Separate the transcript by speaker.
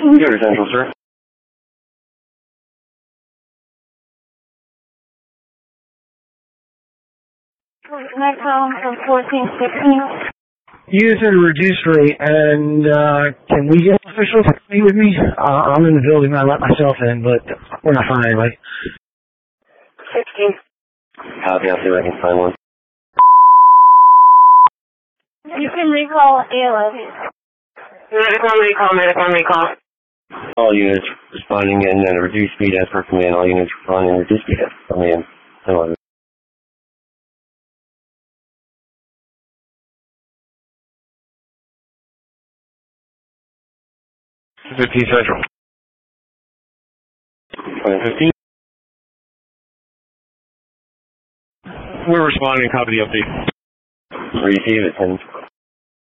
Speaker 1: You're Central, sir.
Speaker 2: Metro from 1416.
Speaker 3: Using a reduced rate, and can we get official be with me? I'm in the building. I let myself in, but we're not fine anyway.
Speaker 2: 16.
Speaker 1: Copy, I'll see if I can find one.
Speaker 2: You can recall ALS. Recall.
Speaker 1: All units responding in at a reduced speed as per command. All units responding at a reduced speed as per command. Hello. 15 Central. 15. We're responding. Copy the update. Receive it, 10.